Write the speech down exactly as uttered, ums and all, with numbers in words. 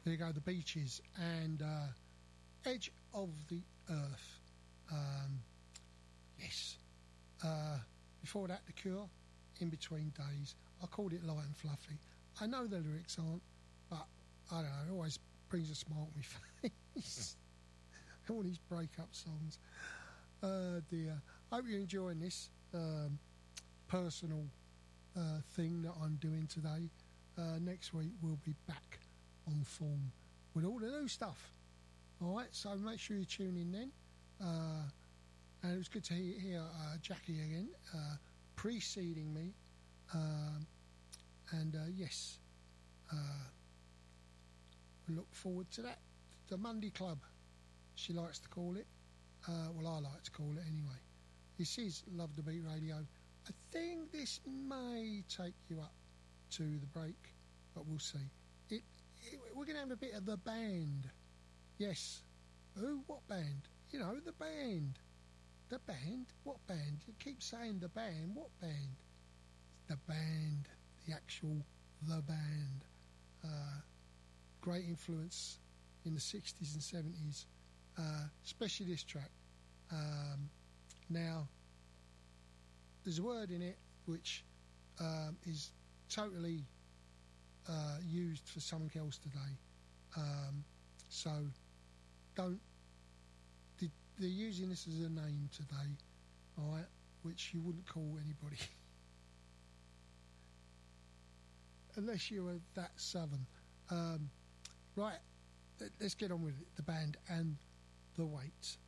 There you go, the Beaches and uh, Edge of the Earth. Um, yes. Uh, before that, The Cure, In Between Days. I called it light and fluffy. I know the lyrics aren't, but I don't know, it always brings a smile to my face. All these breakup songs. Uh, dear. I hope you're enjoying this um, personal uh, thing that I'm doing today. Uh, next week we'll be back on form with all the new stuff. Alright, so make sure you tune in then. Uh, and it was good to hear, hear uh, Jackie again, uh, preceding me. Um, and uh, yes, uh, we look forward to that. The Monday Club, she likes to call it. Uh, well, I like to call it anyway. This is Love the Beat Radio. I think this may take you up to the break, but we'll see. It, it we're going to have a bit of the band. Yes. Who? What band? You know, the band. The band? What band? You keep saying the band. What band? The band. The actual The Band. Uh, great influence in the sixties and seventies. Uh, especially this track. Um, now, there's a word in it which um, is totally uh, used for something else today. Um, so, don't. They, they're using this as a name today, alright, which you wouldn't call anybody. Unless you were that southern. Um, right, let's get on with it. The band and The Weight.